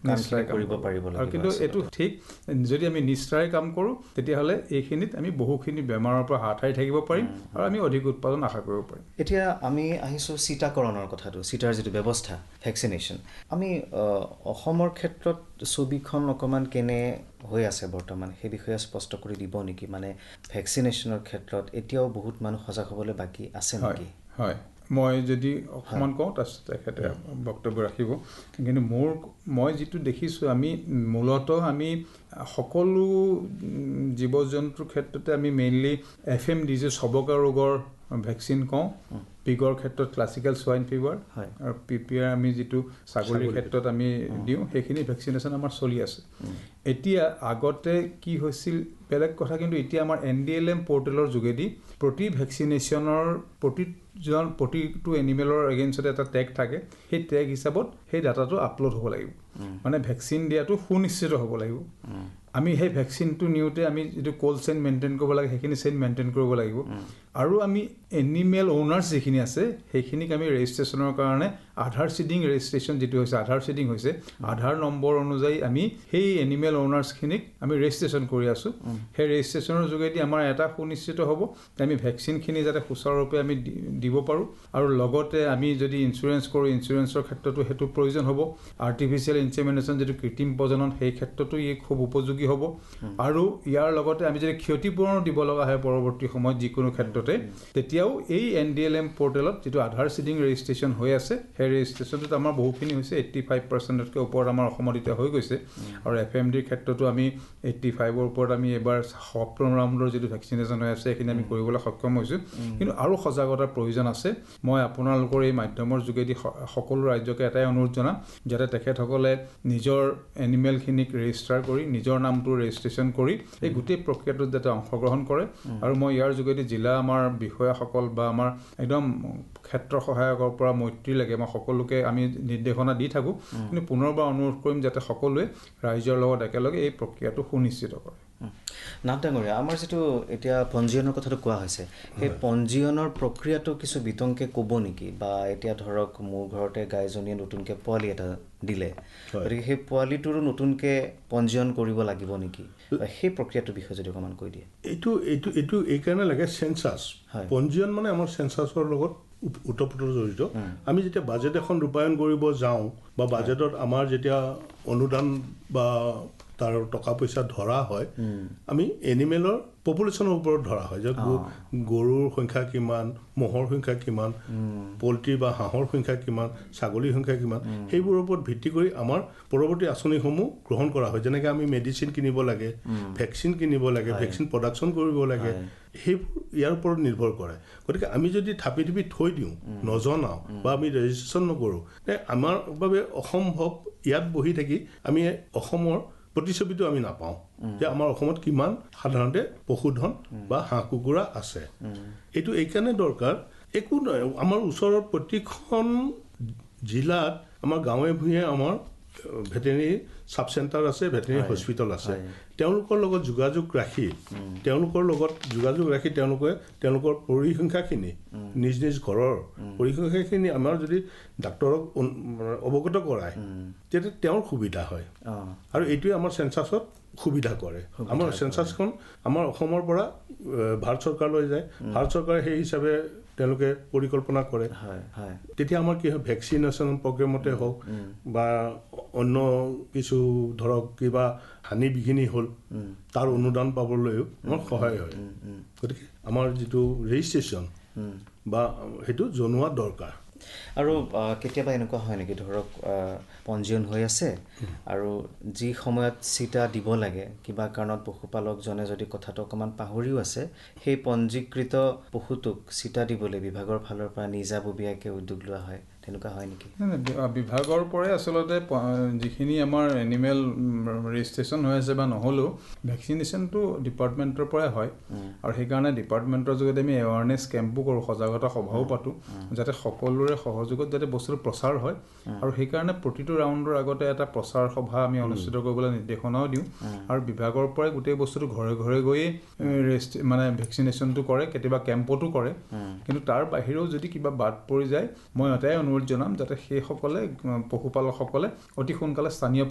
কামখিনি কৰিব পাৰিব লাগিব কিন্তু এটো ঠিক যদি আমি নিষ্ঠাৰে কাম কৰো তেতিয়া হলে এইখিনিত আমি বহুখিনি বেমাৰৰ পৰা হাত সাৰি থাকিব পাৰিম আৰু আমি অধিক উৎপাদন আশা কৰিব পাৰিম এতিয়া আমি আহিছো চিটাকৰণৰ কথাটো চিটাৰ যেটো ব্যৱস্থা ভ্যাকসিনেশন আমি অসমৰ ক্ষেত্ৰত ছবিখন অকমান কেনে হৈ আছে বৰ্তমান সেই বিষয়ে স্পষ্ট কৰি দিব নেকি মানে ভ্যাকসিনেশনৰ ক্ষেত্ৰত এতিয়াও বহুত মানুহ সজাগ হ'বলৈ বাকি আছে নেকি হয় মই যদি অকমান কওঁ তেখেতে বক্তব্য ৰাখিব কিন্তু মই যেটো দেখিছো আমি মূলত আমি সকলো জীৱ-জন্তুৰ ক্ষেত্ৰতে আমি মেইনলি এফএমডি যে সবকা ৰোগৰ ভ্যাকচিন কওঁ পিগৰ ক্ষেত্ৰত ক্লাসিক্যাল সোয়াইন ফিভাৰ আৰু পিপিআৰ আমি যেটো ছাগলীৰ ক্ষেত্ৰত আমি দিও সেইখিনি ভ্যাকচিনেশন আমাৰ চলি আছে এতিয়া আগতে কি হৈছিল বেলেগ কথা কিন্তু এতিয়া আমাৰ এনডিএলএম পোৰ্টেলৰ যোগেদি প্ৰতি ভ্যাকচিনেশনৰ প্ৰতিটো এনিমেলৰ এগেইনষ্টত এটা ট্যাগ থাকে সেই ট্যাগ হিচাপত সেই ডাটাটো আপলোড হ'ব লাগিব মানে ভ্যাকচিন দিয়াটো সুনিশ্চিত হ'ব লাগিব আমি সেই ভ্যাকচিনটো নিউতে আমি যেটো কোল্ড চেইন মেইনটেইন কৰিব লাগে সেইখিনি চেইন মেইনটেইন কৰিব লাগিব আৰু আমি এনিমেল ওনাৰ্স যিখিনি আছে সেইখিনিক আমি ৰেজিষ্ট্ৰেচনৰ কাৰণে আধাৰ সিডিং ৰেজিষ্ট্ৰেচন যেটো হৈছে আধাৰ সিডিং হৈছে আধাৰ নম্বৰ অনুযায়ী আমি সেই এনিমেল ওনাৰ্স খিনিক আমি ৰেজিষ্ট্ৰেচন কৰি আছো সেই ৰেজিষ্ট্ৰেচনৰ যোগেদি আমাৰ এটা সুনিশ্চিত হ'ব যে আমি ভ্যাকচিন খিনি যাতে সুচাৰুৰূপে আমি দিব পাৰো আৰু লগতে আমি যদি ইন্সুৰেন্স কৰো ইন্সুৰেন্সৰ ক্ষেত্ৰতো হেতু প্ৰয়োজন হ'ব আৰ্টিফিশিয়াল ইনসেমিনেশন যেটো কৃত্ৰিম প্ৰজনন সেই ক্ষেত্ৰতো ই খুব উপযোগী হ'ব আৰু ইয়াৰ লগতে আমি যদি ক্ষতিপূৰণ দিব লগা হয় পৰৱৰ্তী সময়ত যিকোনো ক্ষেত্ৰতে তেতিয়াও এই এনডিএলএম পোৰ্টেলত যেটো আধাৰ সিডিং ৰেজিষ্ট্ৰেচন হৈ আছে সেই ৰেজিষ্ট্ৰেচনটোত আমাৰ বহুখিনি হৈছে 85% তকৈ ওপৰত আমাৰ অসমত এতিয়া হৈ গৈছে আৰু এফএমডিৰ ক্ষেত্ৰতো আমি 85 ৰ ওপৰত আমি এবাৰ সপ্তম ৰাউণ্ডৰ যেটো ভ্যাকচিনেশন হৈ আছে এখিনি আমি কৰিবলৈ সক্ষম হৈছো কিন্তু আৰু সজাগতাৰ প্ৰয়োজন আছে মই আপোনালোকৰ এই মাধ্যমৰ যোগেদি সকলো ৰাজ্যকে এটাই অনুৰোধ জনাম যাতে তেখেতসকলে নিজৰ এনিমেল খিনিক ৰেজিষ্টাৰ কৰি নিজৰ নামটো ৰেজিষ্ট্ৰেচন কৰি এই গোটেই প্ৰক্ৰিয়াটোত যাতে অংশগ্ৰহণ কৰে আৰু মই ইয়াৰ যোগেদি জিলা আমাৰ বিষয়াসকল বা আমাৰ একদম ক্ষেত্ৰ সহায়কৰ পৰা মৈত্ৰী লাগে মই সকলোকে আমি নিৰ্দেশনা দি থাকো কিন্তু পুনৰবাৰ অনুৰোধ কৰিম যাতে সকলোৱে ৰাইজৰ লগত একেলগে এই প্ৰক্ৰিয়াটো সুনিশ্চিত কৰে নামডাঙৰীয়া আমাৰ যেটো এতিয়া পঞ্জীয়নৰ কথাটো কোৱা হৈছে সেই পঞ্জীয়নৰ প্ৰক্ৰিয়াটো কিছু বিতংকে ক'ব নেকি বা এতিয়া ধৰক মোৰ ঘৰতে গাইজনীয়ে নতুনকে পোৱালি এটা দিলে গতিকে সেই পোৱালিটোৰো নতুনকে পঞ্জীয়ন কৰিব লাগিব নেকি সেই প্ৰক্ৰিয়াটোৰ বিষয়ে যদি অকমান কৈ দিয়ে এইটো এই কাৰণে লাগে সেন্সাস পঞ্জীয়ন মানে আমাৰ সেন্সাসৰ লগত উত্তৰপত্ৰ জড়িত আমি যেতিয়া বাজেট এখন ৰূপায়ণ কৰিব যাওঁ বা বাজেটত আমাৰ যেতিয়া অনুদান বা তাৰ টকা পইচা ধৰা হয় আমি এনিমেলৰ পপুলেশনৰ ওপৰত ধৰা হয় যে গৰুৰ সংখ্যা কিমান মহৰ সংখ্যা কিমান পোল্ট্ৰি বা হাঁহৰ সংখ্যা কিমান ছাগলীৰ সংখ্যা কিমান সেইবোৰৰ ওপৰত ভিত্তি কৰি আমাৰ পৰৱৰ্তী আঁচনিসমূহ গ্ৰহণ কৰা হয় যেনেকৈ আমি মেডিচিন কিনিব লাগে ভ্যাকচিন কিনিব লাগে ভ্যাকচিন প্ৰডাকচন কৰিব লাগে সেই ইয়াৰ ওপৰত নিৰ্ভৰ কৰে গতিকে আমি যদি থাপি থৈ দিওঁ নজনাও বা আমি ৰেজিষ্ট্ৰেচন নকৰো আমাৰ বাবে অসম্ভৱ ইয়াত বহি থাকি আমি অসমৰ প্ৰতিছবিটো আমি নাপাওঁ যে আমাৰ অসমত কিমান সাধাৰণতে পশুধন বা হাঁহ কুকুৰা আছে এইটো এই কাৰণে দৰকাৰ একো আমাৰ ওচৰৰ প্ৰতিখন জিলাত আমাৰ গাঁৱে ভূঞে আমাৰ ভেটেৰিনাৰী সাব সেন্টাৰ আছে ভেটেৰিনাৰী হস্পিটেল আছে তেওঁলোকৰ লগত যোগাযোগ ৰাখি তেওঁলোকৰ পৰিসংখ্যাখিনি নিজ ঘৰৰ পৰিসংখ্যাখিনি আমাৰ যদি ডাক্তৰক অৱগত কৰায় তেতিয়া তেওঁৰ সুবিধা হয় আৰু এইটোৱে আমাৰ সেন্সাসত সুবিধা কৰে আমাৰ সেন্সাসখন আমাৰ অসমৰ পৰা ভাৰত চৰকাৰলৈ যায় ভাৰত চৰকাৰে সেই হিচাপে তেওঁলোকে পৰিকল্পনা কৰে তেতিয়া আমাৰ কি হয় ভ্যাকচিনেশন প্ৰগ্ৰামতে হওক বা অন্য কিছু ধৰক কিবা হানি বিঘিনি হ'ল তাৰ অনুদান পাবলৈও আমাৰ সহায় হয় গতিকে আমাৰ যেটো ৰেজিষ্ট্ৰেচন বা হেতু জনোৱা দৰকাৰ আৰু কেতিয়াবা এনেকুৱা হয় নেকি ধৰক পঞ্জীয়ন হৈ আছে আৰু যি সময়ত চিটা দিব লাগে কিবা কাৰণত পশুপালকজনে যদি কথাটো অকমান পাহৰিও আছে সেই পঞ্জীকৃত পশুটোক চিটা দিবলৈ বিভাগৰ ফালৰ পৰা নিজাববীয়াকৈ উদ্যোগ লোৱা হয় তেনেকুৱা হয় নেকি বিভাগৰ পৰাই আসলতে যিখিনি আমাৰ এনিমেল ৰেজিষ্ট্ৰেচন হৈ আছে বা নহলো ভ্যাকচিনেশনটো ডিপাৰ্টমেন্টৰ পৰাই হয় আৰু সেই কাৰণে ডিপাৰ্টমেন্টৰ যোগেদি আমি এৱাৰনেস কেম্পো কৰো সজাগতা সভাও পাতো যাতে সকলোৰে সহযোগত যাতে বস্তুটো প্ৰচাৰ হয় আৰু সেই কাৰণে প্ৰতিটো ৰাউণ্ডৰ আগতে এটা প্ৰচাৰ সভা আমি অনুষ্ঠিত কৰিবলৈ নিৰ্দেশনাও দিওঁ আৰু বিভাগৰ পৰাই গোটেই বস্তুটো ঘৰে গৈ মানে ভ্যাকচিনেশনটো কৰে কেতিয়াবা কেম্পটো কৰে কিন্তু তাৰ বাহিৰেও যদি কিবা বাদ পৰি যায় মই এটাই অনুৰোধ জনাম যাতে সেই সকলে পশুপালকসকলে অতি সোনকালে স্থানীয়